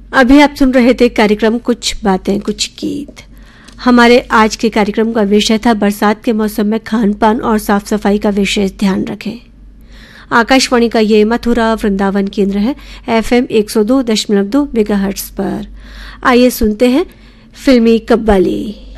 अभी आप सुन रहे थे कार्यक्रम कुछ बातें कुछ गीत। हमारे आज के कार्यक्रम का विषय था बरसात के मौसम में खान पान और साफ सफाई का विशेष ध्यान रखें। आकाशवाणी का ये मथुरा वृंदावन केंद्र है FM 102.2 मेगाहर्ट्ज पर। आइए सुनते हैं फिल्मी कव्वाली।